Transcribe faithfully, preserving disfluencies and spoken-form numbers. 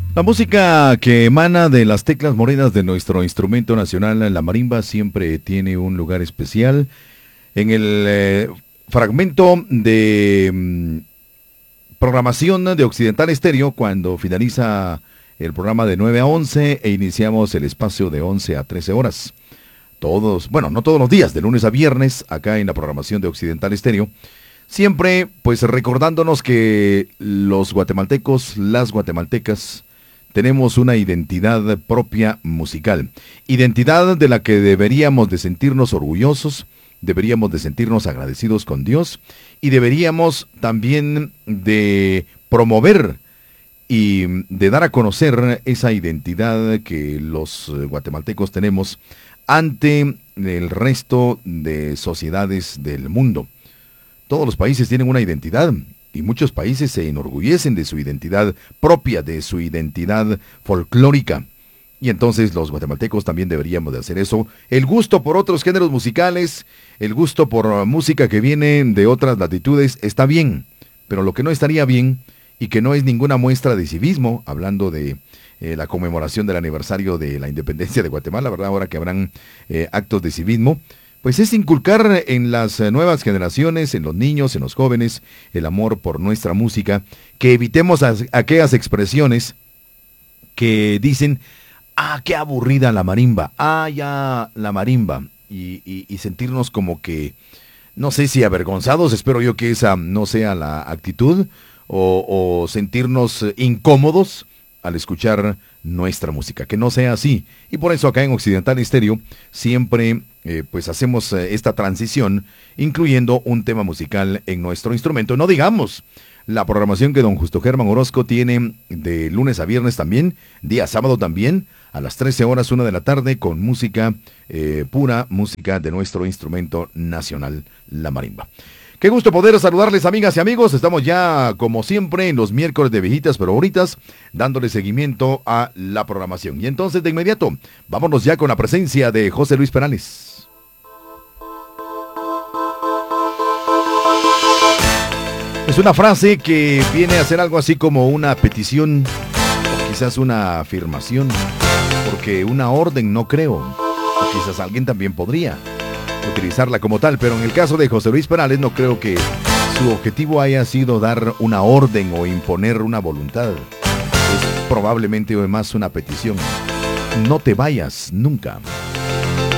La música que emana de las teclas morenas de nuestro instrumento nacional, la marimba, siempre tiene un lugar especial. En el eh, fragmento de mm, programación de Occidental Estéreo, cuando finaliza el programa de nueve a once e iniciamos el espacio de once a trece horas. Todos, bueno, no todos los días, de lunes a viernes, acá en la programación de Occidental Estéreo. Siempre, pues, recordándonos que los guatemaltecos, las guatemaltecas, tenemos una identidad propia musical. Identidad de la que deberíamos de sentirnos orgullosos, deberíamos de sentirnos agradecidos con Dios y deberíamos también de promover y de dar a conocer esa identidad que los guatemaltecos tenemos ante el resto de sociedades del mundo. Todos los países tienen una identidad y muchos países se enorgullecen de su identidad propia, de su identidad folclórica. Y entonces los guatemaltecos también deberíamos de hacer eso. El gusto por otros géneros musicales, el gusto por música que viene de otras latitudes está bien, pero lo que no estaría bien y que no es ninguna muestra de civismo, hablando de eh, la conmemoración del aniversario de la independencia de Guatemala, ¿verdad? Ahora que habrán eh, actos de civismo, pues es inculcar en las nuevas generaciones, en los niños, en los jóvenes, el amor por nuestra música, que evitemos a, aquellas expresiones que dicen, ah, qué aburrida la marimba, ah, ya la marimba, y, y, y sentirnos como que, no sé si avergonzados, espero yo que esa no sea la actitud, o, o sentirnos incómodos al escuchar nuestra música, que no sea así. Y por eso acá en Occidental Estéreo siempre eh, pues hacemos eh, esta transición, incluyendo un tema musical en nuestro instrumento. No digamos la programación que don Justo Germán Orozco tiene de lunes a viernes también, día sábado también, a las trece horas, una de la tarde, con música eh, pura, música de nuestro instrumento nacional, la marimba. Qué gusto poder saludarles, amigas y amigos. Estamos ya, como siempre, en los miércoles de viejitas pero bonitas, dándole seguimiento a la programación. Y entonces, de inmediato, vámonos ya con la presencia de José Luis Perales. Es una frase que viene a ser algo así como una petición, o quizás una afirmación, porque una orden no creo, o quizás alguien también podría utilizarla como tal, pero en el caso de José Luis Perales no creo que su objetivo haya sido dar una orden o imponer una voluntad. Es probablemente más una petición. No te vayas nunca.